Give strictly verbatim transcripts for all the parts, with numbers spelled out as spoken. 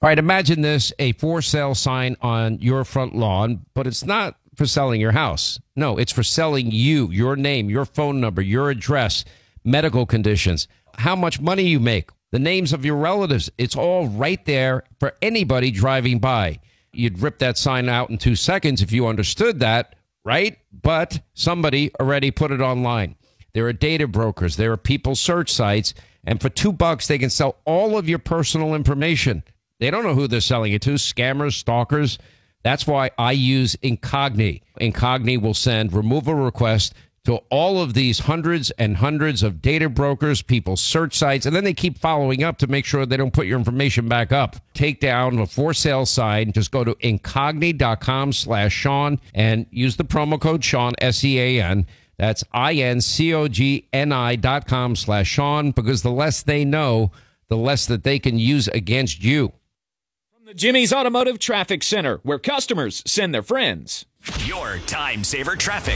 All right, imagine this, a for sale sign on your front lawn, but it's not for selling your house. No, it's for selling you, your name, your phone number, your address, medical conditions, how much money you make, the names of your relatives. It's all right there for anybody driving by. You'd rip that sign out in two seconds if you understood that, right? But somebody already put it online. There are data brokers. There are people search sites. And for two bucks, they can sell all of your personal information. They don't know who they're selling it to, scammers, stalkers. That's why I use Incogni. Incogni will send removal requests to all of these hundreds and hundreds of data brokers, people search sites, and then they keep following up to make sure they don't put your information back up. Take down a for sale sign. Just go to incogni.com slash Sean and use the promo code Sean, S E A N. That's I-N-C-O-G-N-I dot com slash Sean, because the less they know, the less that they can use against you. The Jimmy's Automotive Traffic Center, where customers send their friends. Your time saver traffic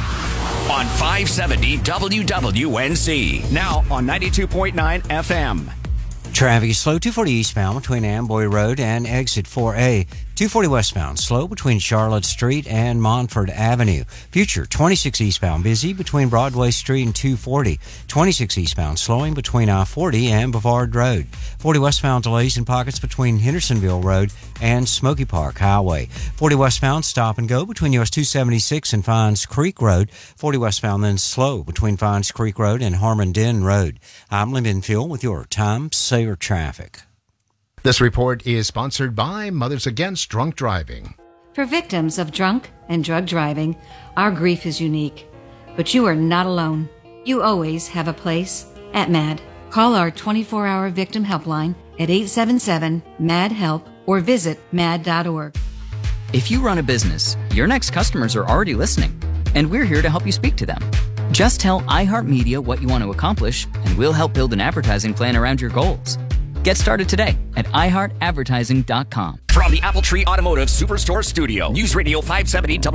on five seventy W W N C. Now on ninety-two point nine F M. Traffic is slow, two forty eastbound between Amboy Road and exit four A. two forty westbound, slow between Charlotte Street and Montford Avenue. Future, twenty-six eastbound, busy between Broadway Street and two forty. twenty-six eastbound, slowing between I forty and Bavard Road. forty westbound, delays in pockets between Hendersonville Road and Smoky Park Highway. forty westbound, stop and go between U S two seventy-six and Fines Creek Road. forty westbound, then slow between Fines Creek Road and Harmon Den Road. I'm Lee Benfield with your time saver traffic. This report is sponsored by Mothers Against Drunk Driving. For victims of drunk and drug driving, our grief is unique. But you are not alone. You always have a place at MAD. Call our twenty-four hour victim helpline at eight seven seven, M A D, HELP or visit mad dot org. If you run a business, your next customers are already listening, and we're here to help you speak to them. Just tell iHeartMedia what you want to accomplish, and we'll help build an advertising plan around your goals. Get started today at i heart advertising dot com. From the Apple Tree Automotive Superstore Studio, News Radio five seventy W